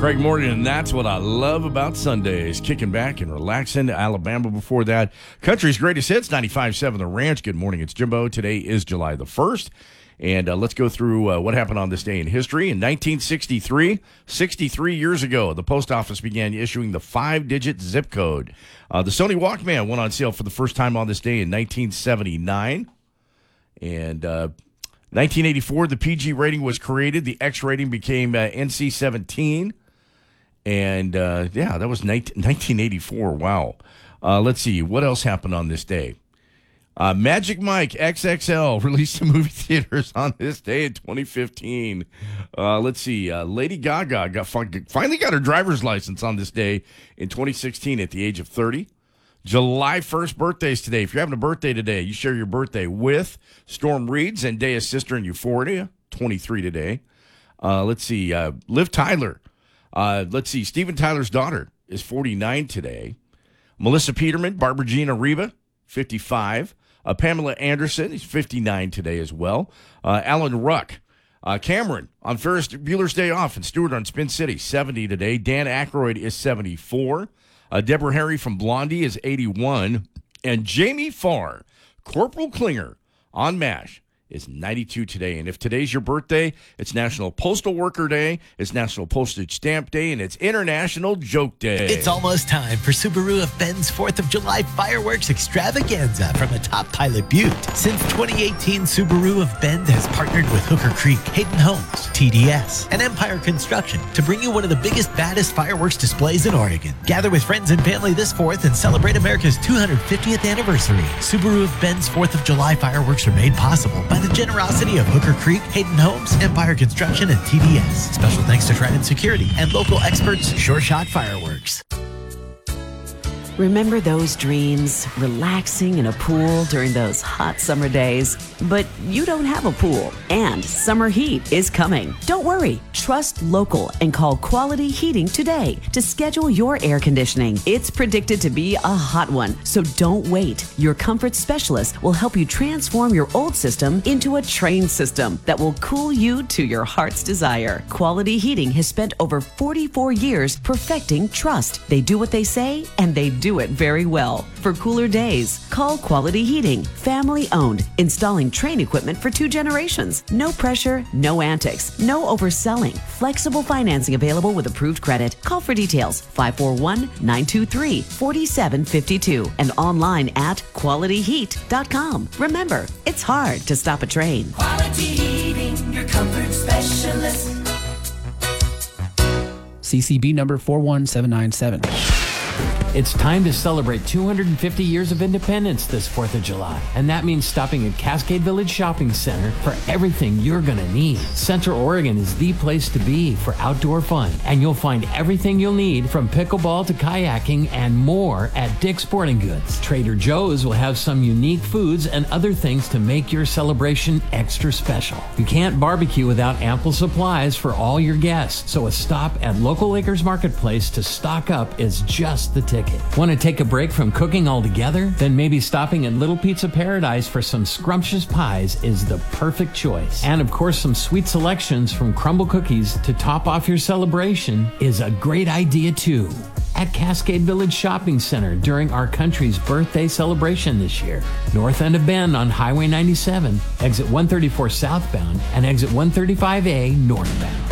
Craig Morgan, and that's what I love about Sundays. Kicking back and relaxing. Alabama before that. Country's greatest hits, 95.7 The Ranch. Good morning, it's Jimbo. Today is July the 1st. And let's go through what happened on this day in history. In 1963, 63 years ago, the post office began issuing the 5-digit zip code. The Sony Walkman went on sale for the first time on this day in 1979. And 1984, the PG rating was created. The X rating became NC-17. And, that was 1984. Wow. Let's see. What else happened on this day? Magic Mike XXL released to movie theaters on this day in 2015. Let's see. Lady Gaga finally got her driver's license on this day in 2016 at the age of 30. July 1st birthdays today. If you're having a birthday today, you share your birthday with Storm Reed, Zendaya's sister in Euphoria, 23 today. Let's see. Liv Tyler. Let's see. Steven Tyler's daughter is 49 today. Melissa Peterman, Barbara Gina Reba, 55. Pamela Anderson is 59 today as well. Alan Ruck. Cameron on Ferris Bueller's Day Off and Stewart on Spin City, 70 today. Dan Aykroyd is 74. Deborah Harry from Blondie is 81. And Jamie Farr, Corporal Klinger on MASH, is 92 today. And if today's your birthday, it's National Postal Worker Day, it's National Postage Stamp Day, and it's International Joke Day. It's almost time for Subaru of Bend's 4th of July fireworks extravaganza from atop Pilot Butte. Since 2018, Subaru of Bend has partnered with Hooker Creek, Hayden Homes, TDS, and Empire Construction to bring you one of the biggest, baddest fireworks displays in Oregon. Gather with friends and family this 4th and celebrate America's 250th anniversary. Subaru of Bend's 4th of July fireworks are made possible by the generosity of Hooker Creek, Hayden Homes, Empire Construction, and TDS. Special thanks to Trident Security and local experts, Sure Shot Fireworks. Remember those dreams? Relaxing in a pool during those hot summer days? But you don't have a pool, and summer heat is coming. Don't worry. Trust local and call Quality Heating today to schedule your air conditioning. It's predicted to be a hot one, so don't wait. Your comfort specialist will help you transform your old system into a trained system that will cool you to your heart's desire. Quality Heating has spent over 44 years perfecting trust. They do what they say, and they do it very well. For cooler days, call Quality Heating. Family owned, installing Trane equipment for 2 generations. No pressure, no antics, no overselling. Flexible financing available with approved credit. Call for details, 541-923-4752 and online at qualityheat.com. Remember, it's hard to stop a train. Quality Heating, your comfort specialist. CCB number 41797. It's time to celebrate 250 years of independence this 4th of July. And that means stopping at Cascade Village Shopping Center for everything you're going to need. Central Oregon is the place to be for outdoor fun. And you'll find everything you'll need from pickleball to kayaking and more at Dick's Sporting Goods. Trader Joe's will have some unique foods and other things to make your celebration extra special. You can't barbecue without ample supplies for all your guests. So a stop at Local Acres Marketplace to stock up is just the ticket. Want to take a break from cooking altogether? Then maybe stopping at Little Pizza Paradise for some scrumptious pies is the perfect choice. And of course, some sweet selections from Crumble Cookies to top off your celebration is a great idea too. At Cascade Village Shopping Center during our country's birthday celebration this year. North end of Bend on Highway 97, exit 134 southbound and exit 135A northbound.